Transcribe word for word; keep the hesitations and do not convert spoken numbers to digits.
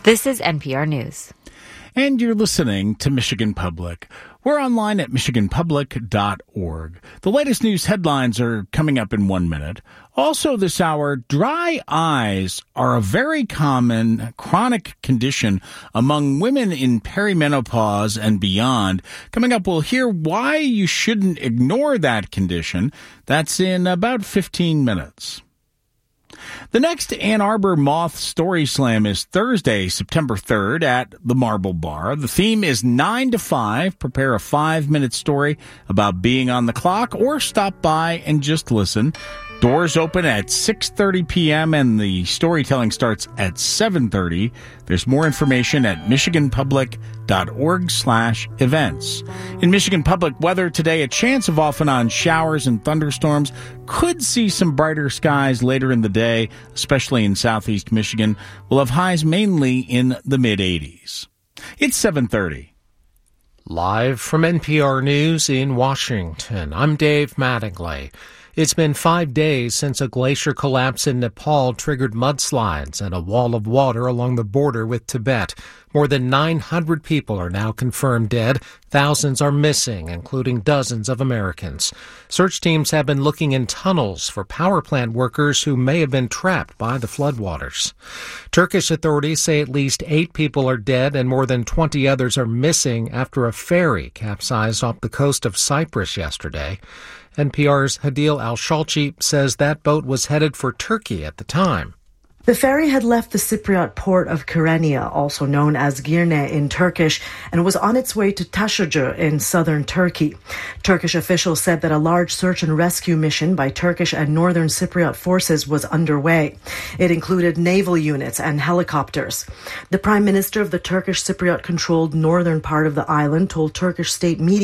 This is N P R News. And you're listening to Michigan Public. We're online at michigan public dot org. The latest news headlines are coming up in one minute. Also this hour, dry eyes are a very common chronic condition among women in perimenopause and beyond. Coming up, we'll hear why you shouldn't ignore that condition. That's in about fifteen minutes. The next Ann Arbor Moth Story Slam is Thursday, September third at the Marble Bar. The theme is nine to five. Prepare a five-minute story about being on the clock or stop by and just listen. Doors open at six thirty p.m. and the storytelling starts at seven thirty. There's more information at michigan public dot org slash events. In Michigan Public weather today, a chance of off and on showers and thunderstorms. Could see some brighter skies later in the day, especially in southeast Michigan. We'll have highs mainly in the mid-eighties. It's seven thirty. Live from N P R News in Washington, I'm Dave Mattingly. It's been five days since a glacier collapse in Nepal triggered mudslides and a wall of water along the border with Tibet. More than nine hundred people are now confirmed dead. Thousands are missing, including dozens of Americans. Search teams have been looking in tunnels for power plant workers who may have been trapped by the floodwaters. Turkish authorities say at least eight people are dead and more than twenty others are missing after a ferry capsized off the coast of Cyprus yesterday. N P R's Hadil Al-Shalchi says that boat was headed for Turkey at the time. The ferry had left the Cypriot port of Kyrenia, also known as Girne in Turkish, and was on its way to Taşucu in southern Turkey. Turkish officials said that a large search and rescue mission by Turkish and northern Cypriot forces was underway. It included naval units and helicopters. The prime minister of the Turkish Cypriot-controlled northern part of the island told Turkish state media